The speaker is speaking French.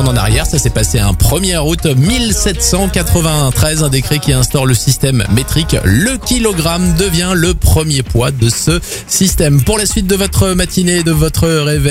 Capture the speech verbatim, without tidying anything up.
retourne en arrière, ça s'est passé un premier août mille sept cent quatre-vingt-treize, un décret qui instaure le système métrique. Le kilogramme devient le premier poids de ce système. Pour la suite de votre matinée, de votre réveil,